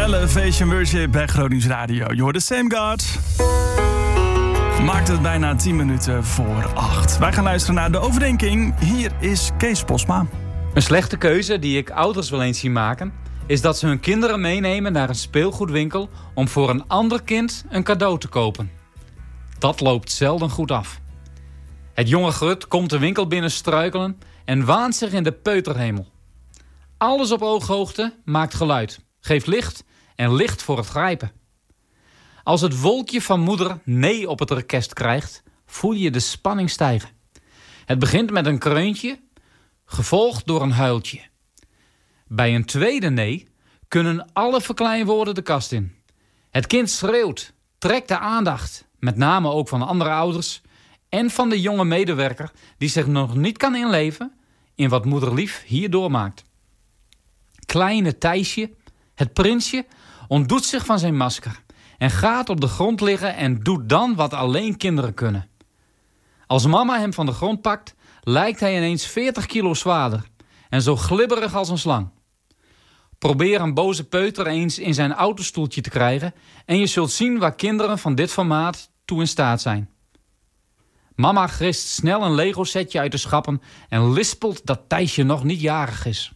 Elevation Worship bij Gronings Radio. Je hoort de Same God. Maakt het bijna 10 minuten voor 8. Wij gaan luisteren naar de overdenking. Hier is Kees Posma. Een slechte keuze die ik ouders wel eens zie maken, is dat ze hun kinderen meenemen naar een speelgoedwinkel om voor een ander kind een cadeau te kopen. Dat loopt zelden goed af. Het jonge Grut komt de winkel binnen struikelen en waant zich in de peuterhemel. Alles op ooghoogte maakt geluid, geeft licht en licht voor het grijpen. Als het wolkje van moeder nee op het orkest krijgt, voel je de spanning stijgen. Het begint met een kreuntje, gevolgd door een huiltje. Bij een tweede nee kunnen alle verkleinwoorden de kast in. Het kind schreeuwt, trekt de aandacht, met name ook van andere ouders en van de jonge medewerker die zich nog niet kan inleven in wat moederlief hier doormaakt. Kleine Thijsje, het prinsje, ontdoet zich van zijn masker en gaat op de grond liggen en doet dan wat alleen kinderen kunnen. Als mama hem van de grond pakt, lijkt hij ineens 40 kilo zwaarder en zo glibberig als een slang. Probeer een boze peuter eens in zijn autostoeltje te krijgen en je zult zien waar kinderen van dit formaat toe in staat zijn. Mama grist snel een Lego-setje uit de schappen en lispelt dat Thijsje nog niet jarig is.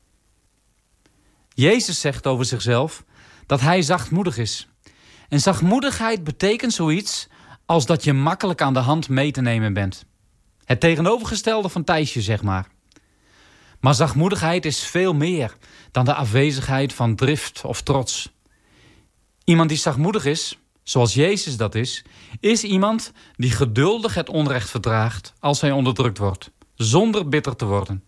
Jezus zegt over zichzelf dat hij zachtmoedig is. En zachtmoedigheid betekent zoiets als dat je makkelijk aan de hand mee te nemen bent. Het tegenovergestelde van Thijsje, zeg maar. Maar zachtmoedigheid is veel meer dan de afwezigheid van drift of trots. Iemand die zachtmoedig is, zoals Jezus dat is iemand die geduldig het onrecht verdraagt als hij onderdrukt wordt, zonder bitter te worden.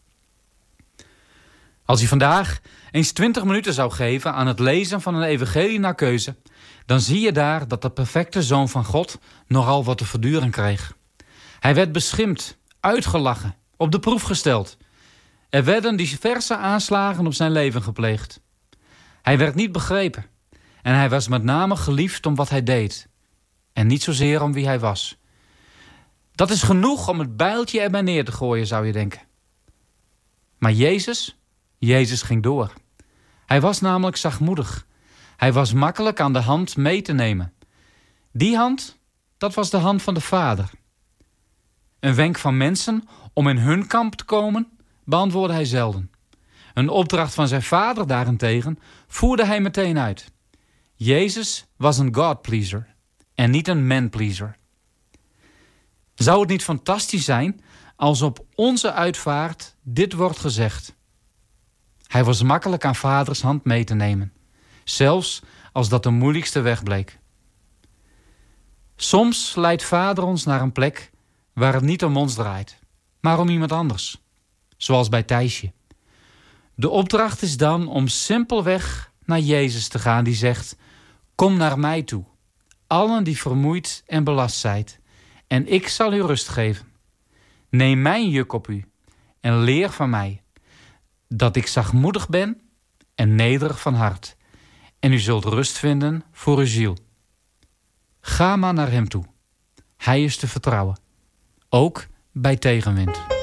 Als je vandaag eens 20 minuten zou geven aan het lezen van een evangelie naar keuze, dan zie je daar dat de perfecte Zoon van God nogal wat te verduren kreeg. Hij werd beschimpt, uitgelachen, op de proef gesteld. Er werden diverse aanslagen op zijn leven gepleegd. Hij werd niet begrepen en hij was met name geliefd om wat hij deed en niet zozeer om wie hij was. Dat is genoeg om het bijltje erbij neer te gooien, zou je denken. Maar Jezus ging door. Hij was namelijk zachtmoedig. Hij was makkelijk aan de hand mee te nemen. Die hand, dat was de hand van de Vader. Een wenk van mensen om in hun kamp te komen, beantwoordde hij zelden. Een opdracht van zijn Vader daarentegen voerde hij meteen uit. Jezus was een God-pleaser en niet een man-pleaser. Zou het niet fantastisch zijn als op onze uitvaart dit wordt gezegd? Hij was makkelijk aan Vaders hand mee te nemen, zelfs als dat de moeilijkste weg bleek. Soms leidt Vader ons naar een plek waar het niet om ons draait, maar om iemand anders, zoals bij Thijsje. De opdracht is dan om simpelweg naar Jezus te gaan die zegt: kom naar mij toe, allen die vermoeid en belast zijt, en ik zal u rust geven. Neem mijn juk op u en leer van mij, dat ik zachtmoedig ben en nederig van hart, en u zult rust vinden voor uw ziel. Ga maar naar hem toe. Hij is te vertrouwen, ook bij tegenwind.